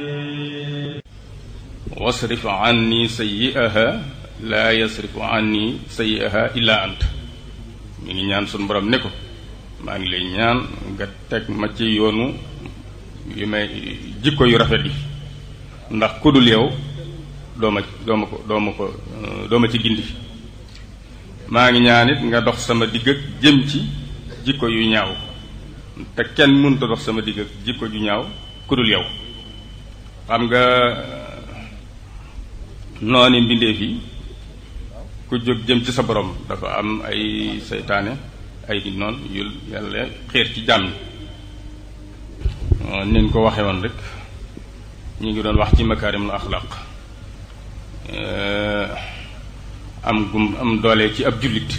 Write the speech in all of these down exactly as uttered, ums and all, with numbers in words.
wasrif anni sayyi'aha laa yasrifu anni sayyi'aha illa ant. mi ngi ñaan sun borom ne ko maa ngi lay ñaan nga teg ma ci yoonu yu may jikko yu rafet yi ndax ku dul yow doo ma doo ma ko doo ma ko doo ma ci gindi. maa ngi ñaan it nga dox sama digg ak jëm ci jikko yu ñaaw te kenn mënut a dox sama digg ak jikko ju ñaaw ku dul yow. xam nga nooni mbindeef yi ku jóg jëm ci sa borom dafa am ay seytaane ay di noon yu yàlla xeer ci jàmm ni ñu ko waxee woon rek ñu ngi doon wax ci makaarimul axlaaq am gum am doole ci ab jullit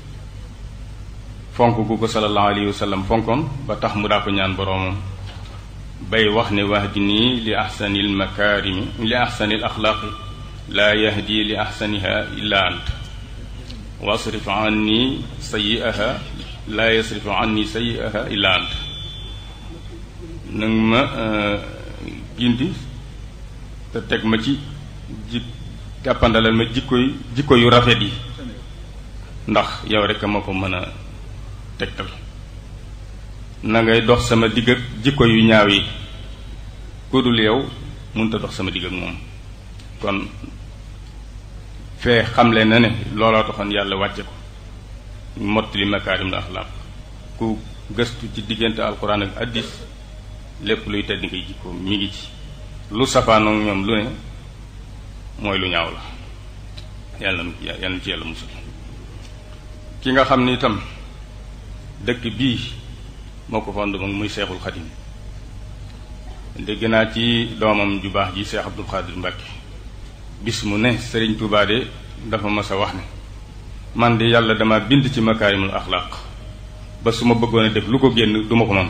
fonk gu ko sallallahu alayhi wa sallam fonkoon ba tax mu daa ko ñaan boroomam bay wax ne wahdini li ahsanil makaarimi li ahsanil axlaaqi laa yahdi li ahsaniha illa ant wasrif anni sayyi'aha laa yasrifu anni sayyi'aha illa ant. nag ma gindi te teg ma ci ji jàppandalal ma jikko yu jikko yu rafet yi ndax yow rek ma ko mën a tegtal. na ngay dox sama digg ak jikko yu ñaaw yi ku dul yow mënut a dox sama digg ak moom. kon fee xamle na ne looloo taxoon yàlla wàcce ko mottali makaarimul axlaaq ku gëstu ci diggante alquran ak addis lépp luy tedd ngay jikkoom mi ngi ci. lu safaanoog ñoom lu ne mooy lu ñaaw la yàlla na yàlla na ci yàlla musul. ki nga xam ni itam dëkk bii moo ko fond moom muy seexul xadim dégg naa ci doomam ju baax ji Seex Abdul Xaadir Mbàkke bis mu ne Sëriñ Tuubaa de dafa mas a wax ne man de yàlla dama bind ci makaarimul axlaaq ba su ma bëggoon a def lu ko génn duma ko mën.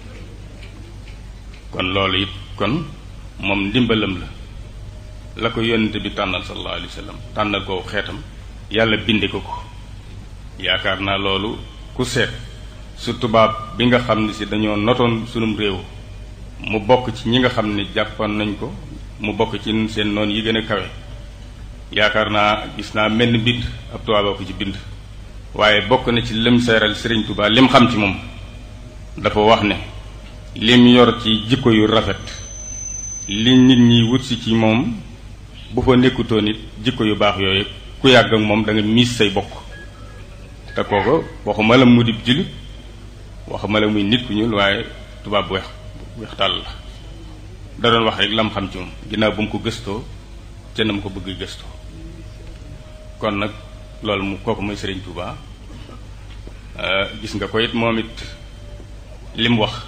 kon loolu it kon moom ndimbalam la la ko yónnent bi tànnal sallallahu alayhi wa sallam tànnal ko xeetam yàlla binde ko ko. yaakaar naa loolu ku seet su tubaab bi nga xam ne si dañoo notoon sunum réew mu bokk ci ñi nga xam ne jàppoon nañ ko mu bokk ci seen noon yi gën a kawe. yaakaar naa gis naa mel ni bind ab tubaab ko ci bind waaye bokk na ci lim seeral Sëriñ Tuubaa lim xam ci moom dafa wax ne lim yor ci jikko yu rafet li nit ñi wut si ci moom bu fa nekkutoo nit jikko yu baax yooyu ku yàgg ak moom da nga miis say bokk. te kooku waxuma la mu di jullit waxuma la muy nit ku ñuul waaye tubaab bu weex weex tàll la da doon wax rek lam xam ci moom ginnaaw bu mu ko gëstoo ca na mu ko bëgg gëstoo. kon nag loolu mu kooku mooy Sëriñ Tuubaa gis nga ko it moom it li mu wax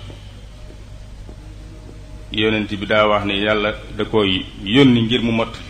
yonent bi daa wax ne yàlla da koy yónni ngir mu mott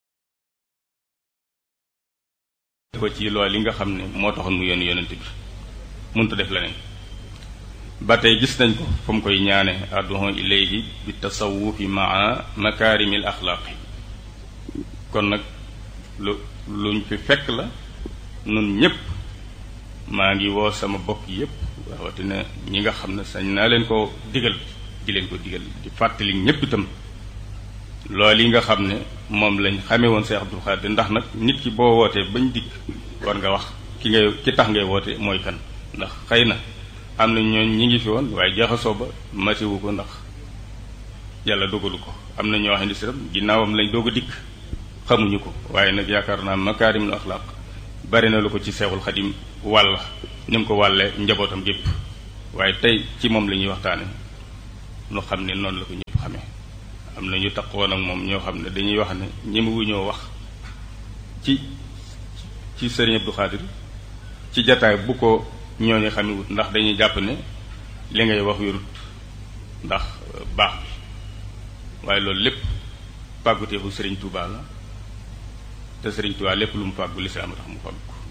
ko ci loolu li nga xam ne moo taxoon mu yónni yonent bi mënut a def leneen. ba tey gis nañ ko fu mu koy ñaane adduhu ilayhi bi tasawufi maa makaarimil axlaaqi. kon nag lu luñ fi fekk la nun ñépp maa ngi woo sama bokk yépp rawatina ñi nga xam ne sañ naa leen ko digal di leen ko digal di fàttali ñépp itam loolu yi nga xam ne moom lañ xamee woon Seex Abdul Xaadir ndax nag nit ki boo wootee bañ dikk war nga wax ki ngay ki tax ngay woote mooy kan. ndax xëy na am na ñooñ ñi ngi fi woon waaye jaxasoo ba matiwu ko ndax yàlla dogalu ko. am na ñoo xam ne si ginnaawam lañ doog a dikk xamuñu ko waaye nag yaakaar naa makaarimul axlaaq bari na lu ko ci Seexul Xadim wàll ni mu ko wàllee njabootam gépp waaye tey ci moom la ñuy waxtaane nu xam ne noonu la ko ñëpp xamee. am na ñu taqoon ak moom ñoo xam ne dañuy wax ne ñemewu ñoo wax ci ci Sëriñ Abdou Xaadir ci jataay bu ko ñooñu xamewut ndax dañuy jàpp ne li ngay wax wérut ndax baax bi waaye loolu lépp pàgguteefu Sëriñ Tuubaa la te Sëriñ Tuubaa lépp lu mu fàggu lislaam tax mu fàggu ko.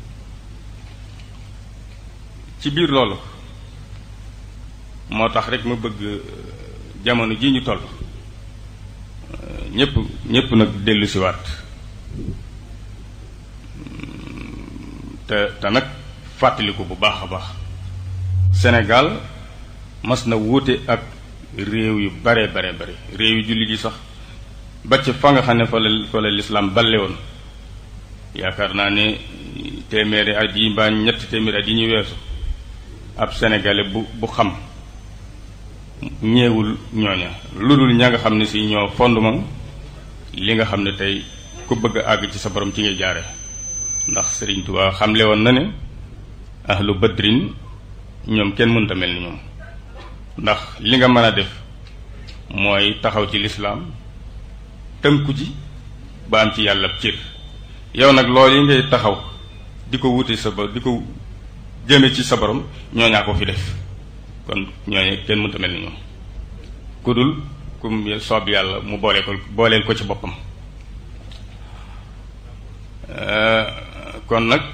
ci biir loolu moo tax rek ma bëgg jamono ji ñu toll ñëpp ñëpp nag dellu si waat te te nag fàttaliku bu baax a baax Sénégal mas na wuute ak réew yu bare bare bare réew yu jullit yi sax ba ci fa nga xam ne fa la fa la lislaam balle woon. yaakaar naa ne téeméeri at yi mbaa ñetti téeméeri at yi ñu weesu ab sénégalais bu bu xam ñeewul ñooña lu dul ña nga xam ne si ñoo fondement li nga xam ne tey ku bëgg a àgg ci sa borom ci ngay jaare ndax Sëriñ Tuubaa xamle woon na ne ahlu badrin ñoom kenn mënta mel ni ñoom ndax li nga mën a def mooy taxaw ci lislaam tënku ci ba am ci yàlla cër yow nag loolu yi ngay taxaw di ko wuti sa ba di ko jëme ci sa borom ñooñaa ko fi def kon ñooñu kenn mënta mel ni ñoom ku dul ku soob yàlla mu boole ko booleel ko ci boppam kon nag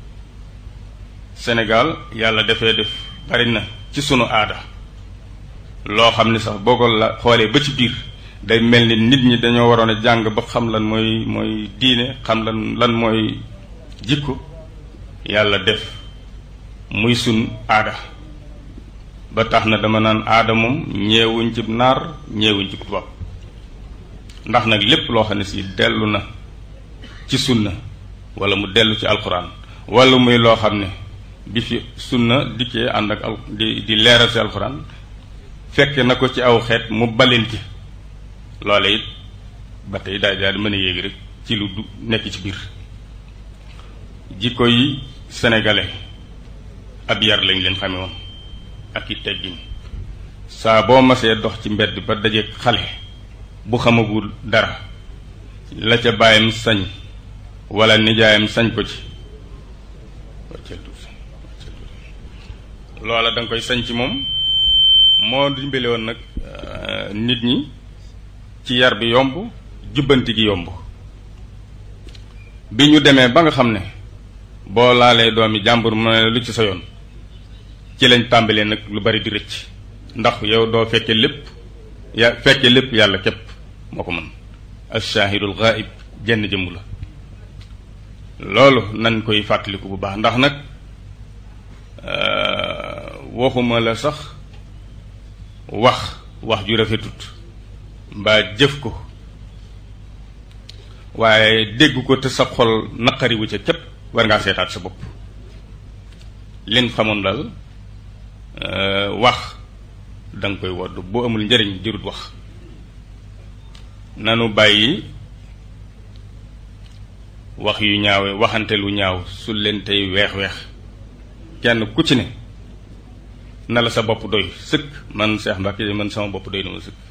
Sénégal yàlla dafee def bari na ci sunu aada loo xam ne sax boo ko la xoolee ba ci biir day mel ni nit ñi dañoo waroon a jàng ba xam lan mooy mooy diine xam lan lan mooy jikko yàlla def muy sun aada ba tax na dama naan aada moom ñeewuñ ci naar ñeewuñ ci tubaab ndax nag lépp loo xam ne si dellu na ci sunna wala mu dellu ci alxuraan wala muy loo xam ne bi fi sunna dikkee ànd ak al di di leeral ci alxuraan fekke na ko ci aw xeet mu balin ci loole it ba tey daal daal di mën a yéegi rek ci lu du nekk ci biir jikko yi sénégalais ab yar lañ leen xame woon ak i teggin saa boo masee dox ci mbedd ba dajeeg xale bu xamagul dara la ca bàyyam sañ wala nijaayam sañ ko ci loola da nga koy sañ ci moom moo dimbale woon nag nit ñi ci yar bi yomb jubbanti gi yomb bi ñu demee ba nga xam ne boo laalee doomi jàmbur mu ne lu ci sa yoon ci lañ tàmbalee nag lu bari di rëcc ndax yow doo fekke lépp ya fekke lépp yàlla képp moo ko mën ash-shahidul ghaib jenn jëmm la loolu nañ koy fàttaliku bu baax ndax nag waxuma la sax wax wax ju rafetut mbaa jëf ko waaye dégg ko te sa xol naqariwu ca képp war ngaa seetaat sa bopp leen xamoon daal wax da nga koy wodd boo amul njëriñ jërut wax nanu bàyyi wax yu ñaawe waxante lu ñaaw su leen tey weex-weex kenn ku ci ne na la sa bopp doy sëkk man Cheikh Mbacke man sama bopp doy na ma sëkk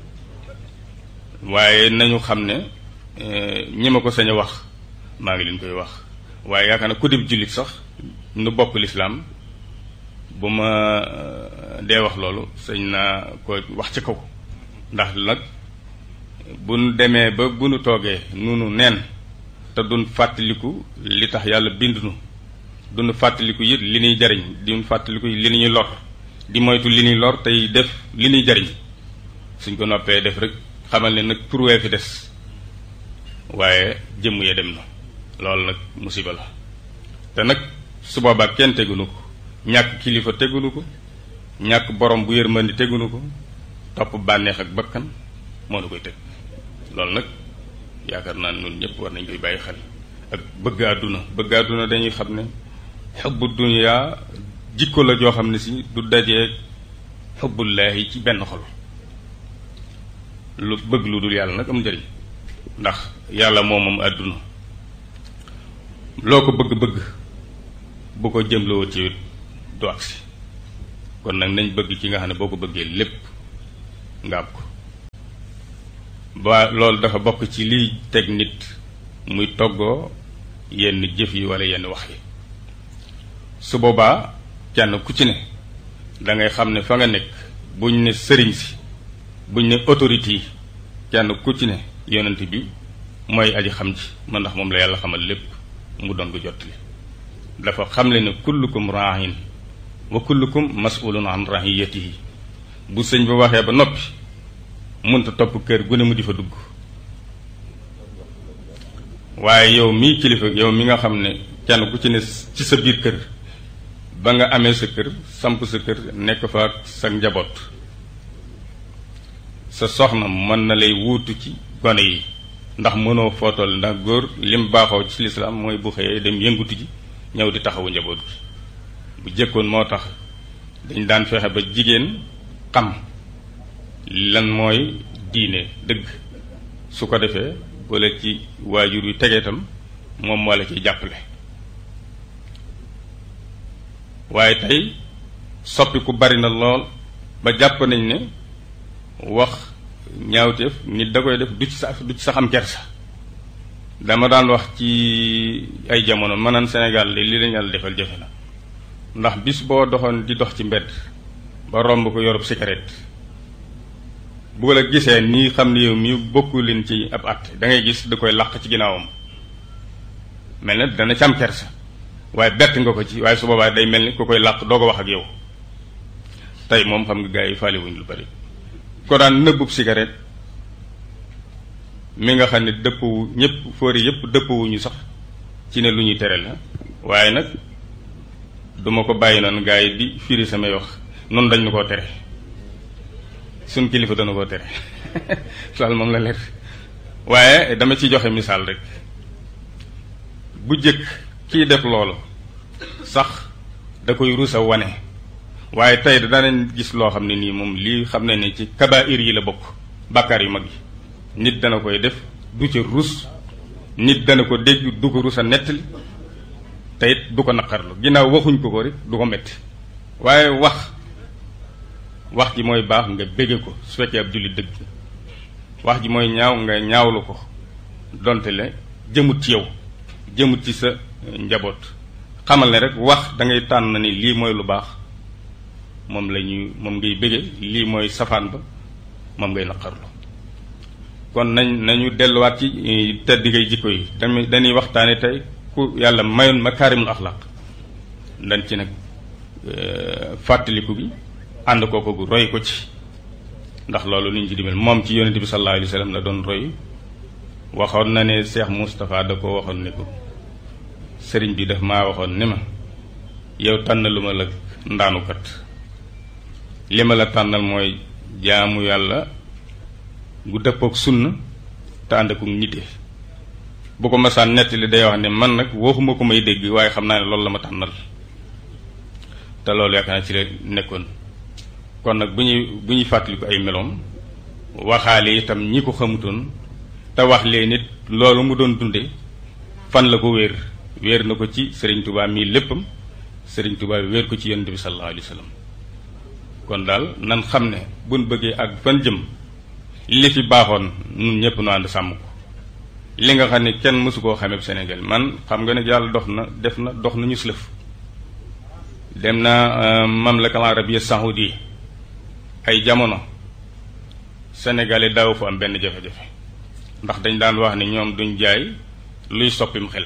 waaye nañu xam ne ñi ma ko sañ a wax maa ngi leen koy wax waaye yaakaar na ku dib jullit sax nu bokk lislaam bu ma dee wax loolu sañ naa ko wax ci kaw ndax nag bu nu demee ba bu nu toogee nunu neen te duñ fàttaliku li tax yàlla bindunu duñu fàttaliku it li ñuy jariñ duñu fàttaliku li ñuy lor di moytu li ñuy lor tey def li ñuy jariñ suñ ko noppee def rek xamal ne nag turwee fi des waaye jëmm ya dem na loolu nag musiba la te nag su boobaa kenn tegunu ko ñàkk kilifa tegunu ko ñàkk borom bu yërmandi tegunu ko topp bànneex ak bakkan moo nu koy teg loolu nag yaakaar naa ne ñun ñëpp war nañ koy bàyyi xel ak bëgg àdduna bëgg àdduna dañuy xam ne xubbu dunya jikko la joo xam ne si du dajee xubbullaahi ci benn xol lu bëgg lu dul yàlla nag am njëriñ ndax yàlla moom moom àdduna loo ko bëgg-bëgg bu ko jëmloo ci du agsi kon nag nañ bëgg ci nga xam ne boo ko bëggee lépp nga am ko ba loolu dafa bokk ci liy teg nit muy toggoo yenn jëf yi wala yenn wax yi su boobaa kenn ku ci ne da ngay xam ne fa nga nekk buñ ne sëriñ si buñ ne autorité yi kenn ku ci ne yonent bi mooy aji xam ji man ndax moom la yàlla xamal lépp mu doon ko jottali dafa xamle ne kullukum raahin wa kullukum mas'ulun an rahiyatihi bu sëñ ba waxee ba noppi mënta topp kër gu ne mu di fa dugg waaye yow mii kilifa yow mi nga xam ne kenn ku ci ne ci sa biir kër ba nga amee sa kër samp sa kër nekk fa ak sa njaboot sa soxna mën na lay wuutu ci gone yi ndax mënoo footal ndax góor lim baaxoo ci lislaam mooy bu xëyee dem yëngutu ji ñëw di taxawu njaboot gi bu jëkkoon moo tax dañ daan fexe ba jigéen xam lan mooy diine dëgg su ko defee wala ci waajur yu tegee itam moom moo la ciy jàppale waaye tey soppiku bari na lool ba jàpp nañ ne wax ñaawteef nit da koy def du ci sa du ci sa xam kersa dama daan wax ci ay jamono ma naan Sénégal li li lañ yàlla defal jafe na ndax bis boo doxoon di dox ci mbedd ba romb ko yorub cigarette bu la gisee nii xam ne yow mi bokku leen ci ab at da ngay gis da koy làq ci ginnaawam mel na dana ci am kersa waaye bett nga ko ci waaye su boobaa day mel ni ku koy làq doo ko wax ak yow tey moom xam nga gars yi faale wuñ lu bari ko daan nëbbub cigarette mi nga xam ne dëppwu ñëpp fóori yëpp dëppwuñu sax ci ne lu ñuy tere la waaye nag duma ko bàyyi noonu gars yi di firi samay wax noonu dañ nu koo tere suñ kilifa dana koo tere loolu moom la leer waaye dama ci joxe misaal rek bu jëkk kii def loolu sax da koy rusa wane waaye tey danañ gis loo xam ne nii moom lii xam ne ne ci kabaa'ir yi la bokk bàkkaar yu mag yi nit dana koy def du ca rus nit dana ko dégg du ko rus a nettali te it du ko naqarlu ginnaaw waxuñ ko ko rek du ko metti waaye wax wax ji mooy baax nga bégge ko su fekkee ab jullit dëgg wax ji mooy ñaaw nga ñaawlu ko donte le jëmut ci yow jëmut ci sa njaboot xamal ne rek wax da ngay tànn ni lii mooy lu baax moom la ñuy moom ngay bégge lii mooy safaan ba moom ngay naqarlu kon nañ nañu delluwaat ci tedd ngay jikko yi tamit dañuy waxtaane tey ku yàlla mayoon makaarimul axlaaq dañ ci nag fàttaliku gi ànd kooku gu roy ko ci ndax loolu lu ñu ci dimbal moom ci yonent bi sallallahu alayhi wa sallam la doon roy waxoon na ne Cheikh Moustapha da ko waxoon ne ko sëriñ bi daf maa waxoon ne ma yow tànnalu ma la ndaanukat li ma la tànnal mooy jaamu yàlla gu dëppook sunna te ànd ak nite bu ko masaan nettali day wax ne man nag waxuma ko may dégg waaye xam naa ne loolu la ma tànnal te loolu yaakaar naa ci la nekkoon kon nag bu ñuy bu ñuy fàttaliku ay meloom waxaale itam ñi ko xamutoon te wax leen nit loolu mu doon dunde fan la ko wéer wéer na ko ci Serigne Touba mii léppam Serigne Touba wéer ko ci yonent bi sallallahu alayhi wa sallam kon daal nan xam ne buñ bëggee ak fan jëm li fi baaxoon ñun ñëpp nu ànd sàmm ko li nga xam ne kenn mësu koo xamee Sénégal man xam nga ne yàlla dox na def na dox nañu silëf dem na mamlaka al arabiyya saoudi ay jamono sénégalais daaw fa am benn jafe-jafe ndax dañ daan wax ne ñoom duñ jaay luy soppim xel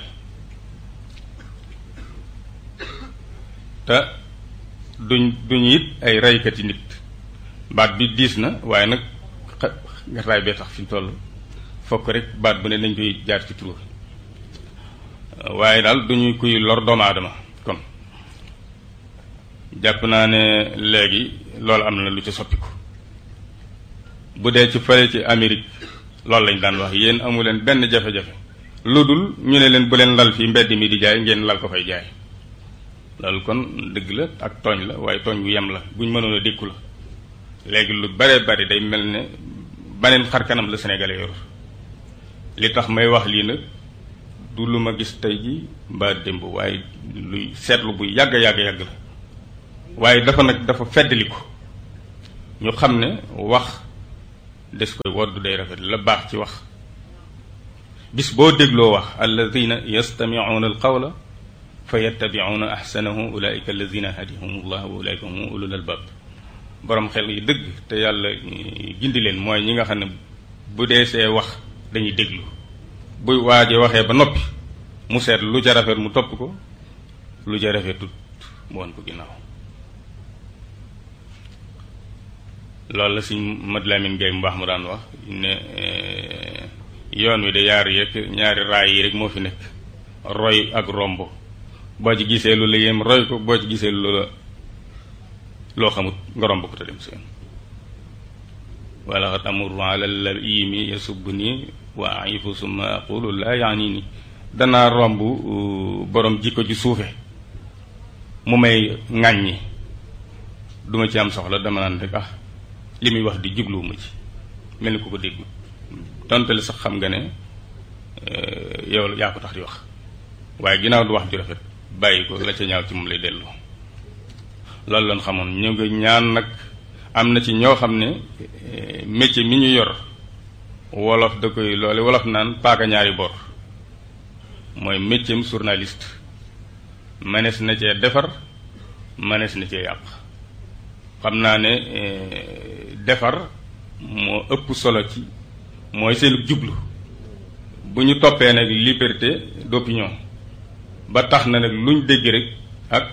te duñ duñ it ay reykati nit baat bi diis na waaye nag gataay bee tax fi mu toll fokk rek baat bu ne dañ koy jaar ci tur waaye daal duñu kuy lor doomu aadama kon jàpp naa ne léegi loolu am na lu ci soppiku bu dee ci fële ci Amérique loolu lañ daan wax yéen amu leen benn jafe-jafe lu dul ñu ne leen bu leen lal fii mbedd mi di jaay ngeen lal ko fay jaay loolu kon dëgg la ak tooñ la waaye tooñ bu yem la buñ mënoon a dékku la léegi lu bare bari day mel ne baneen xar kanam la sénégalais yor li tax may wax lii nag du lu ma gis tey ji mbaa démb waaye luy seetlu bu yàgg yàgg yàgg la waaye dafa nag dafa feddali ko ñu xam ne wax des koy wodd day rafet la baax ci wax bis boo dégloo wax alladina yastamicuuna alqawla fa yattabicuuna axsanahu ulaika alladina hadihum llah wa ulaika hum ulul albab borom xel yi dëgg te yàlla gindi leen mooy ñi nga xam ne bu dee see wax dañuy déglu buy waaje waxee ba noppi mu seet lu ca rafet mu topp ko lu ca rafetut mu won ko ginnaaw loolu la suñ Mad Lamin Gay mu baax mu daan wax ne yoon wi de yaar yeeg ñaari raay yi rek moo fi nekk roy ak romb boo ci gisee lu la yéem roy ko boo ci gisee lu la loo xamut nga romb ko te dem seen wala xat amuru ala laimi yasub nii wa aifu summa aqulu laa yaani ni danaa romb borom jikko ju suufe mu may ŋàññi duma ci am soxla dama naan rek ah li muy wax di jubluwuma ci mel ni ku ko dégg tontale sax xam nga ne yow yaa ko tax di wax waaye ginnaaw du wax ju rafet bàyyi ko la ca ñaaw ci moom lay dellu loolu lañ xamoon ñu ngi ñaan nag am na ci ñoo xam ne métier mi ñu yor wolof da koy loole wolof naan paaka ñaari bor mooy métier journaliste manees na cee defar manees na cee yàq xam naa ne defar moo ëpp solo ci mooy seen jublu bu ñu toppee nag liberté d'opinion ba tax na nag luñ dégg rek ak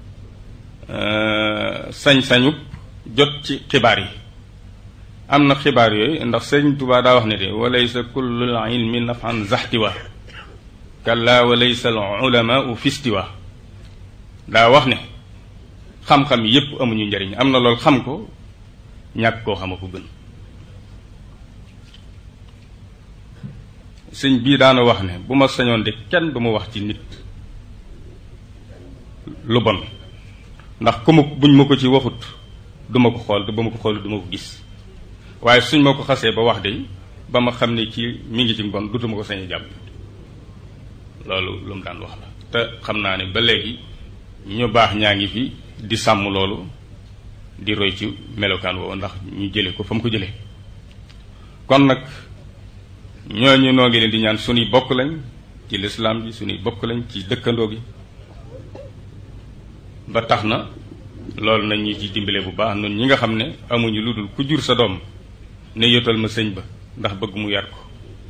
sañ-sañu jot ci xibaar yi am na xibaar yooyu ndax sëñ Tuubaa daa wax ne de walaysa kullul ilmi nafan zaxtiwa kalla walaysa al ulama u fistiwa daa wax ne xam-xam yépp amuñu njariñ am na loolu xam ko ñàkk koo xama ko gën sëñ bii daana wax ne bu ma sañoon de kenn du ma wax ci nit lu bon ndax ku ma buñ ma ko ci waxut du ma ko xool te ba ma ko xool du ma ko gis waaye suñ ma ko xasee ba wax de ba ma xam ne ci mi ngi ci mbon dutuma ko sañ jàpp loolu lu mu daan wax la te xam naa ne ba léegi ñu baax ñaa ngi fi di sàmm loolu di roy ci melokaan woowu ndax ñu jële ko fa mu ko jële kon nag ñooñu noo ngi leen di ñaan suñuy bokk lañ ci lislaam bi suñuy bokk lañ ci dëkkandoo gi ba tax na loolu nañ ñu ci dimbale bu baax noonu ñi nga xam ne amuñu lu dul ku jur sa doom ne yotal ma sëñ ba ndax bëgg mu yar ko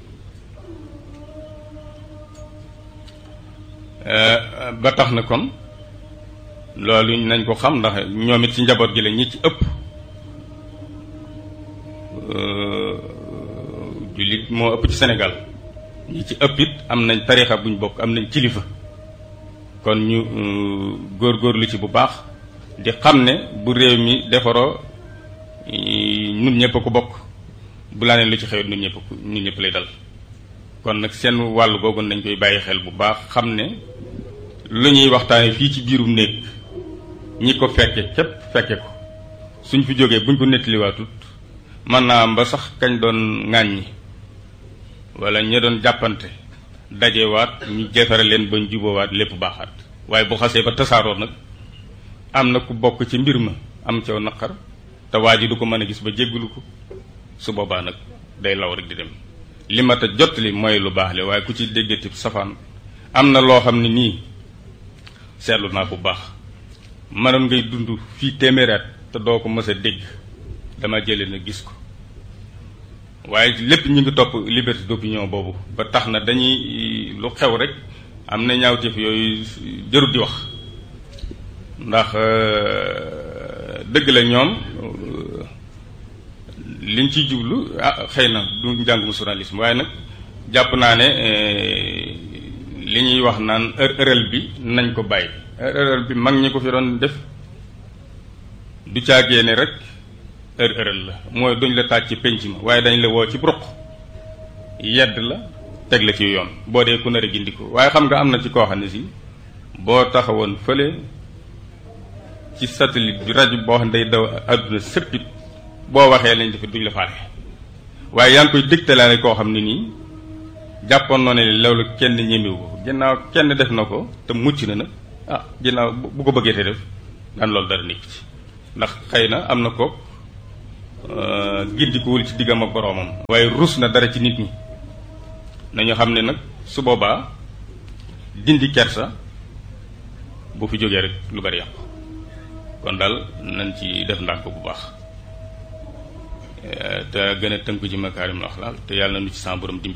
ba tax na kon loolu nañ ko xam ndax ñoom it ci njaboot gi la ñi ci ëpp jullit moo ëpp ci Sénégal ñi ci ëpp it am nañ tariixa buñ bokk am nañ kilifa kon ñu góorgóorlu ci bu baax di xam ne bu réew mi defaroo nun ñëpp a ko bokk bu laa ne lu ci xew nun ñëpp nun ñëpp lay dal kon nag seen wàll googu nañ koy bàyyi xel bu baax xam ne lu ñuy waxtaane fii ci biirum néeg ñi ko fekke képp fekke ko suñ fi jógee buñ ko nettaliwaatut mën naa am ba sax kañ doon ŋàññi wala ña doon jàppante dajewaat ñu jefare leen bañ juboowaat lépp baaxaat waaye bu xasee ba tasaaroo nag am na ku bokk ci mbir ma am caw naqar te waa ji du ko mën a gis ba jéggalu ko su boobaa nag day law rek di dem li ma ta jot li mooy lu baax le waaye ku ci déggati safaan am na loo xam ne nii seetlu naa bu baax mënoon ngay dund fii téeméeraat te doo ko mës a dégg dama jële na gis ko waaye lépp ñu ngi topp liberté d'opinion boobu ba tax na dañuy lu xew rek am na ñaawteef yooyu jërut di wax ndax dëgg la ñoom liñ ciy jublu ah xëy na du njàngum journalisme waaye nag jàpp naa ne li ñuy wax naan ërël bi nañ ko bàyyi ërël bi mag ñi ko fi doon def du caagee ne rek ër ërël la mooy duñ la taaj ci penc ma waaye dañ la woo ci bruq yedd la teg la ci yoon boo dee ku nar a gindi ko waaye xam nga am na ci koo xam ne si boo taxawoon fële ci satellite bi rajo boo xam ne day daw àdduna sëppit boo waxee lañ def duñ la faale waaye yaa ngi koy dégtalaale koo xam ne nii jàppoon na ne loolu kenn ñemewu ko ginnaaw kenn def na ko te mucc na nag ah ginnaaw bu ko bëggee te def daan loolu dara nekk ci ndax xëy na am na ko gindikuwul ci diggam ak boroomam waaye rus na dara ci nit ñi nañu xam ne nag su boobaa dindi kersa bu fi jógee rek lu bari yàqu kon daal nañ ci def ndànk bu baax te gën a tënku ci makaarimul axlaaq te yàlla na nu ci sa borom dimbali